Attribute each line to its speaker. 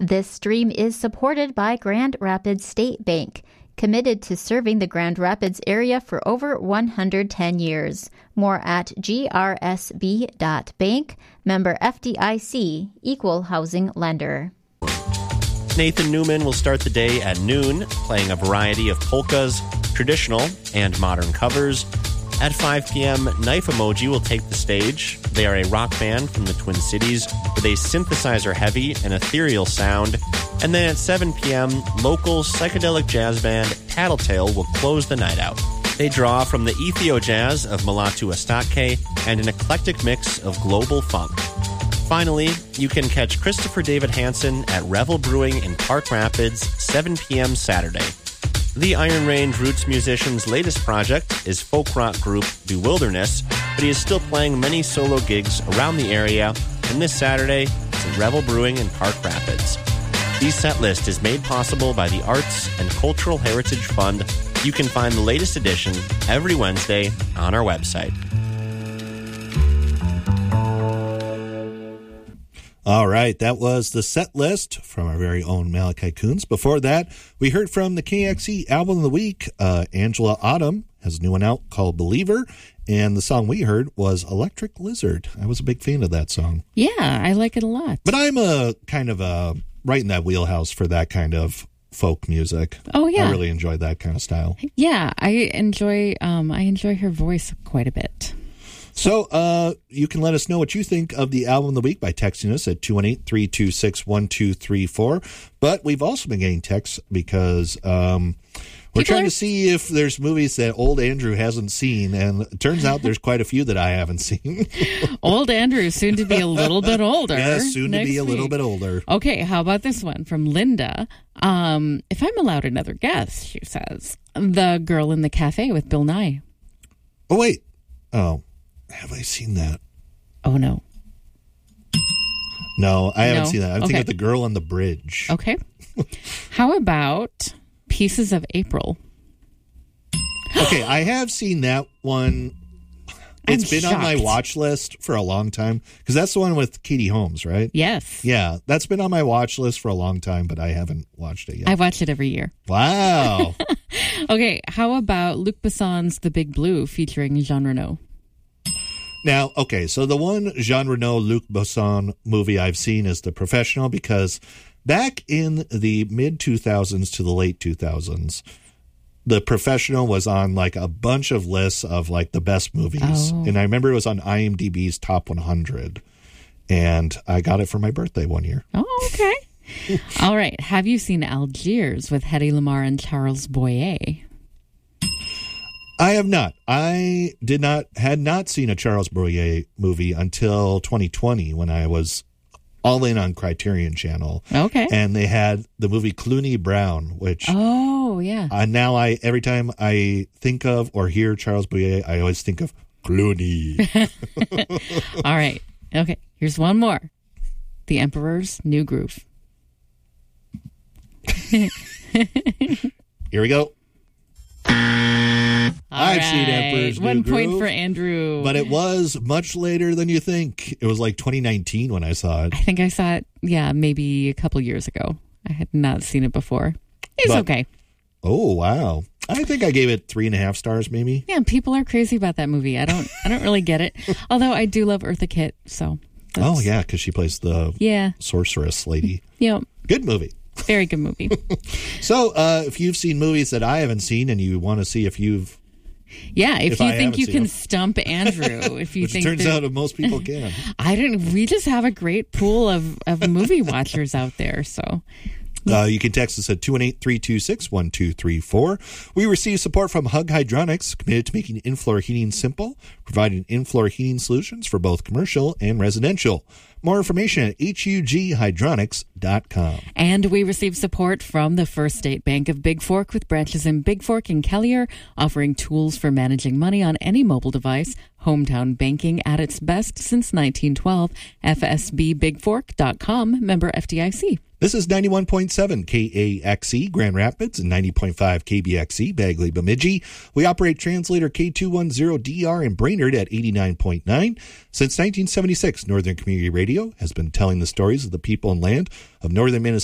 Speaker 1: This stream is supported by Grand Rapids State Bank, committed to serving the Grand Rapids area for over 110 years. More at grsb.bank, member FDIC, equal housing lender.
Speaker 2: Nathan Newman will start the day at noon, playing a variety of polkas, traditional and modern covers. At 5 p.m., Knife Emoji will take the stage. They are a rock band from the Twin Cities with a synthesizer-heavy and ethereal sound. And then at 7 p.m., local psychedelic jazz band Tattletale will close the night out. They draw from the ethio jazz of Mulatu Astake and an eclectic mix of global funk. Finally, you can catch Christopher David Hansen at Revel Brewing in Park Rapids, 7 p.m. Saturday. The Iron Range Roots musician's latest project is folk rock group Bewilderness, but he is still playing many solo gigs around the area, and this Saturday is at Revel Brewing in Park Rapids. The set list is made possible by the Arts and Cultural Heritage Fund. You can find the latest edition every Wednesday on our website.
Speaker 3: All right, that was the set list from our very own Malachi Coons. Before that, we heard from the KXE Album of the Week. Angela Autumn has a new one out called Believer, and the song we heard was Electric Lizard. I was a big fan of that song.
Speaker 4: Yeah, I like it a lot.
Speaker 3: But I'm a kind of right in that wheelhouse for that kind of folk music.
Speaker 4: Oh, yeah.
Speaker 3: I really enjoy that kind of style.
Speaker 4: Yeah, I enjoy her voice quite a bit.
Speaker 3: So you can let us know what you think of the album of the week by texting us at 218-326-1234. But we've also been getting texts because we're trying to see if there's movies that old Andrew hasn't seen. And it turns out there's quite a few that I haven't seen.
Speaker 4: Old Andrew, soon to be a little bit older.
Speaker 3: Yeah, soon to be a little bit older.
Speaker 4: Okay, how about this one from Linda? If I'm allowed another guess, she says, The Girl in the Cafe with Bill Nye.
Speaker 3: Oh, wait. Oh. Have I seen that?
Speaker 4: Oh, no.
Speaker 3: No, I haven't seen that. I'm thinking of The Girl on the Bridge.
Speaker 4: Okay. How about Pieces of April?
Speaker 3: Okay, I have seen that one. It's been
Speaker 4: shocked.
Speaker 3: on my watch list for a long time because that's the one with Katie Holmes, right?
Speaker 4: Yes.
Speaker 3: Yeah, that's been on my watch list for a long time, but I haven't watched it yet.
Speaker 4: I watch it every year.
Speaker 3: Wow.
Speaker 4: Okay, how about Luc Besson's The Big Blue featuring Jean Reno?
Speaker 3: Now, okay, so the one Jean Reno, Luc Besson movie I've seen is The Professional because back in the mid-2000s to the late 2000s, The Professional was on like a bunch of lists of like the best movies.
Speaker 4: Oh.
Speaker 3: And I remember it was on IMDb's top 100. And I got it for my birthday one year.
Speaker 4: Oh, okay. All right. Have you seen Algiers with Hedy Lamarr and Charles Boyer?
Speaker 3: I have not. I had not seen a Charles Boyer movie until 2020 when I was all in on Criterion Channel.
Speaker 4: Okay.
Speaker 3: And they had the movie Clooney Brown, which now every time I think of or hear Charles Boyer, I always think of Clooney.
Speaker 4: All right. Okay. Here's one more. The Emperor's New Groove.
Speaker 3: Here we go. I've seen Emperor's New Groove.
Speaker 4: 1 point for Andrew.
Speaker 3: But it was much later than you think. It was like 2019 when I saw it.
Speaker 4: I think I saw it, maybe a couple years ago. I had not seen it before. It's okay.
Speaker 3: Oh, wow. I think I gave it 3.5 stars, maybe.
Speaker 4: Yeah, people are crazy about that movie. I don't really get it. Although I do love Eartha Kitt, so.
Speaker 3: Oh, yeah, because she plays the sorceress lady.
Speaker 4: Yeah.
Speaker 3: Good movie.
Speaker 4: Very good movie.
Speaker 3: So, if you've seen movies that I haven't seen and you want to see if you've...
Speaker 4: Yeah, if you think you can stump Andrew, if you
Speaker 3: which
Speaker 4: think
Speaker 3: turns out most people can.
Speaker 4: We just have a great pool of movie watchers out there, so...
Speaker 3: You can text us at 218-326-1234. We receive support from Hug Hydronics, committed to making in-floor heating simple, providing in-floor heating solutions for both commercial and residential. More information at hughydronics.com.
Speaker 4: And we receive support from the First State Bank of Big Fork with branches in Big Fork and Kelliher, offering tools for managing money on any mobile device. Hometown banking at its best since 1912. FSBBigFork.com, member FDIC.
Speaker 3: This is 91.7 KAXE Grand Rapids and 90.5 KBXE Bagley Bemidji. We operate translator K210DR in Brainerd at 89.9. Since 1976, Northern Community Radio has been telling the stories of the people and land of northern Minnesota